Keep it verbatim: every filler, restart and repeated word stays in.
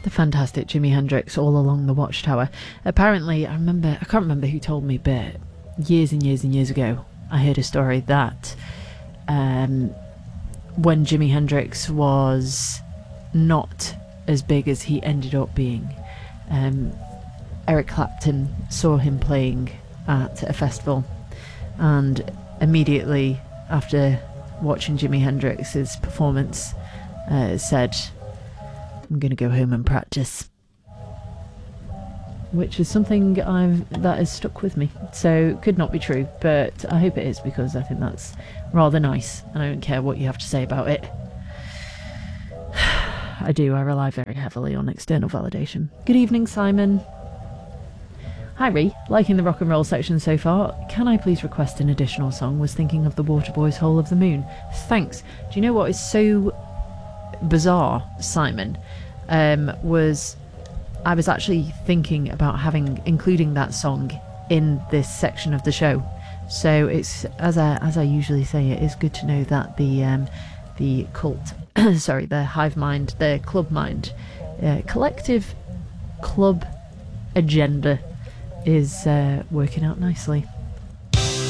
The fantastic Jimi Hendrix, All Along the Watchtower. Apparently, I remember, I can't remember who told me, but years and years and years ago, I heard a story that um, when Jimi Hendrix was not as big as he ended up being, um, Eric Clapton saw him playing at a festival, and immediately after watching Jimi Hendrix's performance, uh, said, I'm going to go home and practice. Which is something I've that has stuck with me. So could not be true, but I hope it is, because I think that's rather nice, and I don't care what you have to say about it. I do, I rely very heavily on external validation. Good evening, Simon. Hi Ree, liking the rock and roll section so far. Can I please request an additional song? Was thinking of the Waterboys' Whole of the Moon. Thanks. Do you know what is so bizarre, Simon? Um, was I was actually thinking about having including that song in this section of the show. So it's as I as I usually say, it is good to know that the um, the cult, sorry, the hive mind, the club mind, uh, collective club agenda is uh, working out nicely.